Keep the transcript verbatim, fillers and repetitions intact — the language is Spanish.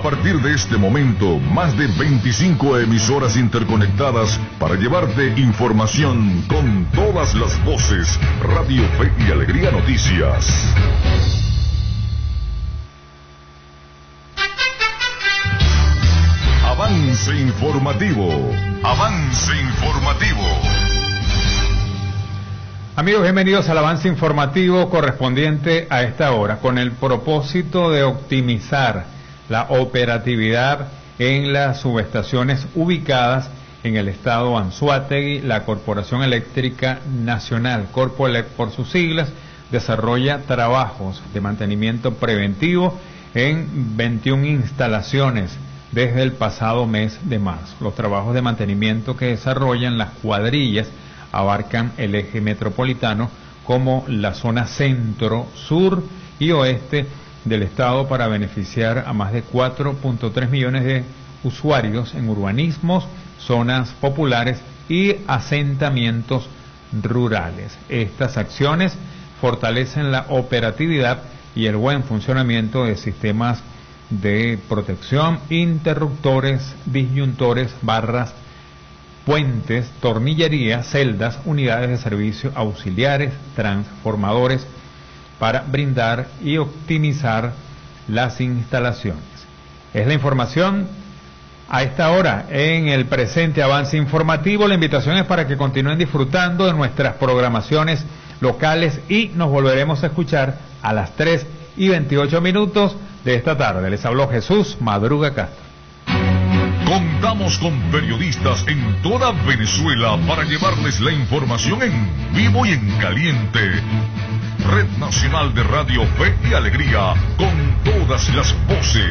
partir de este momento, más de veinticinco emisoras interconectadas para llevarte información con todas las voces. Radio Fe y Alegría Noticias. Avance informativo. Avance informativo. Amigos, bienvenidos al avance informativo correspondiente a esta hora, con el propósito de optimizar la operatividad en las subestaciones ubicadas en el estado Anzoátegui. La Corporación Eléctrica Nacional, Corpoelec por sus siglas, desarrolla trabajos de mantenimiento preventivo en veintiuna instalaciones desde el pasado mes de marzo. Los trabajos de mantenimiento que desarrollan las cuadrillas abarcan el eje metropolitano como la zona centro, sur y oeste del estado para beneficiar a más de cuatro punto tres millones de usuarios en urbanismos, zonas populares y asentamientos rurales. Estas acciones fortalecen la operatividad y el buen funcionamiento de sistemas de protección, interruptores, disyuntores, barras, puentes, tornillería, celdas, unidades de servicio auxiliares, transformadores, para brindar y optimizar las instalaciones. Es la información a esta hora en el presente avance informativo. La invitación es para que continúen disfrutando de nuestras programaciones locales y nos volveremos a escuchar a las tres y veintiocho minutos de esta tarde. Les habló Jesús Madruga Castro. Contamos con periodistas en toda Venezuela para llevarles la información en vivo y en caliente. Red Nacional de Radio Fe y Alegría, con todas las voces.